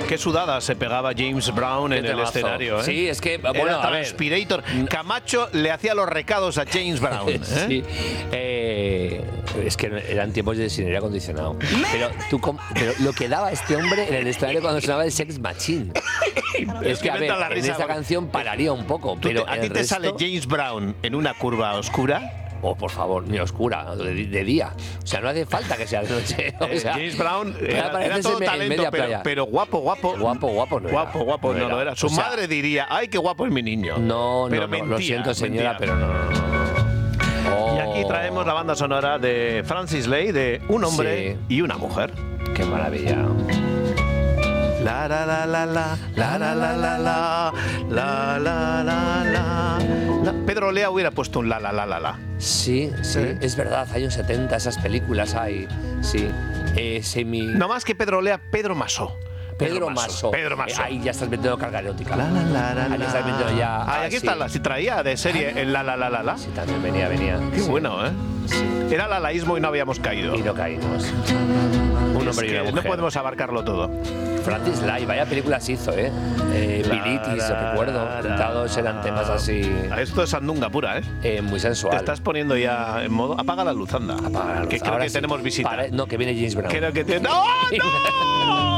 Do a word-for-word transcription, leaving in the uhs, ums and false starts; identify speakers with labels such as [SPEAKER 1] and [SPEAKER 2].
[SPEAKER 1] Qué sudada se pegaba James Brown en el
[SPEAKER 2] temazo.
[SPEAKER 1] escenario, ¿eh?
[SPEAKER 2] Sí, es que, bueno,
[SPEAKER 1] Era
[SPEAKER 2] a ver.
[SPEAKER 1] Transpirator. Camacho le hacía los recados a James Brown. ¿eh?
[SPEAKER 2] Sí. Eh, es que eran tiempos de sin aire acondicionado. Pero, tú, com- pero lo que daba este hombre en el escenario cuando sonaba el Sex Machine. Es que, a
[SPEAKER 1] me
[SPEAKER 2] ver,
[SPEAKER 1] entra la
[SPEAKER 2] en
[SPEAKER 1] risa
[SPEAKER 2] esta
[SPEAKER 1] porque-
[SPEAKER 2] canción pararía un poco,
[SPEAKER 1] Tú
[SPEAKER 2] pero
[SPEAKER 1] te- ¿A
[SPEAKER 2] el
[SPEAKER 1] ti te
[SPEAKER 2] resto-
[SPEAKER 1] sale James Brown en una curva oscura?
[SPEAKER 2] Oh, por favor, ni oscura, de, de día. O sea, no hace falta que sea de noche. O
[SPEAKER 1] Eh,
[SPEAKER 2] sea,
[SPEAKER 1] James Brown
[SPEAKER 2] para
[SPEAKER 1] era, era
[SPEAKER 2] parecerse
[SPEAKER 1] todo
[SPEAKER 2] en
[SPEAKER 1] talento,
[SPEAKER 2] media
[SPEAKER 1] pero,
[SPEAKER 2] playa.
[SPEAKER 1] pero guapo, guapo.
[SPEAKER 2] Guapo, guapo no era.
[SPEAKER 1] Guapo, guapo, no,
[SPEAKER 2] No
[SPEAKER 1] lo
[SPEAKER 2] era.
[SPEAKER 1] era. Su
[SPEAKER 2] O sea,
[SPEAKER 1] madre diría, ay, qué guapo es mi niño.
[SPEAKER 2] No,
[SPEAKER 1] pero
[SPEAKER 2] no, no,
[SPEAKER 1] mentía,
[SPEAKER 2] lo siento, señora,
[SPEAKER 1] mentía.
[SPEAKER 2] pero no, no, no. Oh,
[SPEAKER 1] Y aquí traemos la banda sonora de Francis Lay, de un hombre
[SPEAKER 2] Sí.
[SPEAKER 1] y una mujer.
[SPEAKER 2] Qué maravilla.
[SPEAKER 1] La la la la la la la la la la la la la la. Pedro Lea hubiera puesto un la la la la la.
[SPEAKER 2] Sí, sí,
[SPEAKER 1] ¿Eh?
[SPEAKER 2] es verdad, años setenta, esas películas hay. Sí. Eh, semi...
[SPEAKER 1] No más que Pedro Lea, Pedro Masó.
[SPEAKER 2] Pedro Maso.
[SPEAKER 1] Pedro Maso.
[SPEAKER 2] Eh, ahí ya estás metiendo carga erótica.
[SPEAKER 1] La la la la.
[SPEAKER 2] Ahí estás metiendo ya.
[SPEAKER 1] Ay,
[SPEAKER 2] ah,
[SPEAKER 1] aquí
[SPEAKER 2] sí.
[SPEAKER 1] está, la, si traía de serie el la la la la la.
[SPEAKER 2] Sí, también venía, venía.
[SPEAKER 1] Qué
[SPEAKER 2] Sí.
[SPEAKER 1] bueno, ¿eh?
[SPEAKER 2] Sí.
[SPEAKER 1] Era lalaísmo y no habíamos caído.
[SPEAKER 2] Y no caímos. Un
[SPEAKER 1] Es
[SPEAKER 2] hombre y
[SPEAKER 1] que
[SPEAKER 2] una
[SPEAKER 1] no
[SPEAKER 2] mujer.
[SPEAKER 1] podemos abarcarlo todo.
[SPEAKER 2] Francis Lai, vaya películas hizo, ¿eh? eh
[SPEAKER 1] La,
[SPEAKER 2] Bilitis,
[SPEAKER 1] la,
[SPEAKER 2] recuerdo.
[SPEAKER 1] la,
[SPEAKER 2] Todos eran temas así.
[SPEAKER 1] Esto es sandunga pura, ¿eh?
[SPEAKER 2] eh, muy sensual.
[SPEAKER 1] Te estás poniendo ya en modo. Apaga la luz, anda.
[SPEAKER 2] Apaga la luz.
[SPEAKER 1] Que creo
[SPEAKER 2] Ahora
[SPEAKER 1] que
[SPEAKER 2] sí.
[SPEAKER 1] tenemos visita.
[SPEAKER 2] Pare- No, que viene James Brown.
[SPEAKER 1] Creo que te. ¡No! ¡No!